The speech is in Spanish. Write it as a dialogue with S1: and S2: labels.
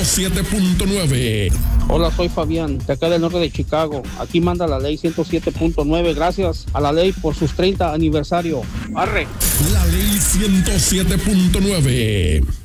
S1: 107.9.
S2: Hola, soy Fabián, de acá del norte de Chicago. Aquí manda la ley 107.9. Gracias a la ley por sus 30 aniversario. ¡Arre!
S1: La ley 107.9.